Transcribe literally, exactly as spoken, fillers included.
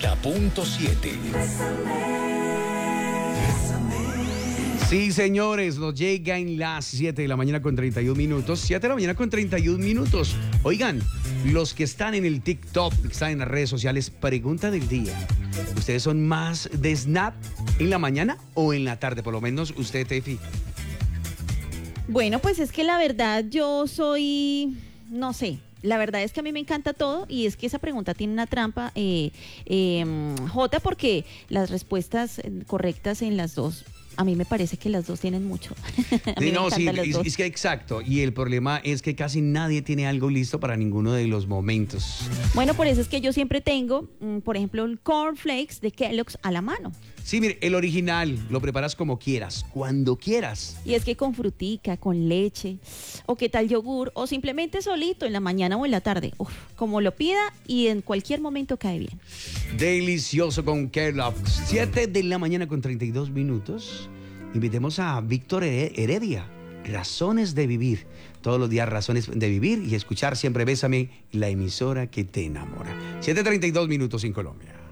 noventa punto siete. Sí, señores, nos llegan las siete de la mañana con treinta y un minutos. siete de la mañana con treinta y un minutos. Oigan, los que están en el TikTok, que están en las redes sociales, pregunta del día. ¿Ustedes son más de Snap en la mañana o en la tarde? Por lo menos usted, Tefi. Bueno, pues es que la verdad yo soy, no sé, la verdad es que a mí me encanta todo y es que esa pregunta tiene una trampa, eh, eh, Jota, porque las respuestas correctas en las dos, a mí me parece que las dos tienen mucho. A mí Sí, me no, sí, encantan las es, dos. es que exacto. Y el problema es que casi nadie tiene algo listo para ninguno de los momentos. Bueno, por eso es que yo siempre tengo, mm, por ejemplo, el cornflakes de Kellogg's a la mano. Sí, mire, el original lo preparas como quieras, cuando quieras. Y es que con frutica, con leche, o qué tal yogur, o simplemente solito en la mañana o en la tarde. Uf, como lo pida y en cualquier momento cae bien. Delicioso con Kellogg's. siete de la mañana con treinta y dos minutos. Invitemos a Víctor Heredia. Razones de vivir. Todos los días razones de vivir y escuchar siempre Bésame, la emisora que te enamora. siete treinta y dos minutos en Colombia.